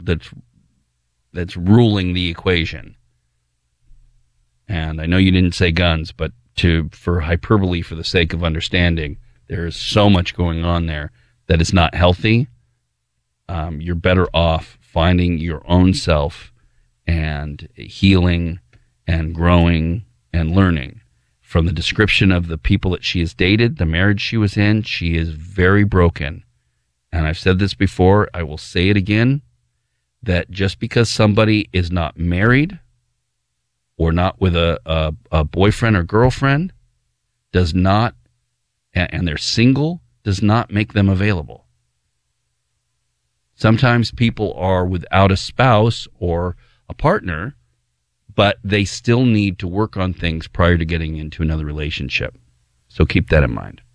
that's ruling the equation. And I know you didn't say guns, but for hyperbole, for the sake of understanding, there is so much going on there that is not healthy. You're better off finding your own self and healing and growing and learning. From the description of the people that she has dated, the marriage she was in, she is very broken. And I've said this before, I will say it again, that just because somebody is not married or not with a boyfriend or girlfriend does not, and they're single, does not make them available. Sometimes people are without a spouse or a partner, but they still need to work on things prior to getting into another relationship. So keep that in mind.